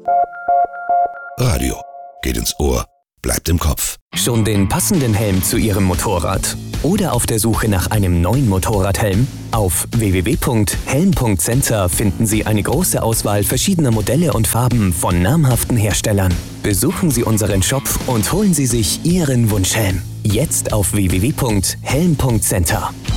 Radio. Geht ins Ohr, bleibt im Kopf. Schon den passenden Helm zu Ihrem Motorrad? Oder auf der Suche nach einem neuen Motorradhelm? Auf www.helm.center finden Sie eine große Auswahl verschiedener Modelle und Farben von namhaften Herstellern. Besuchen Sie unseren Shop und holen Sie sich Ihren Wunschhelm. Jetzt auf www.helm.center.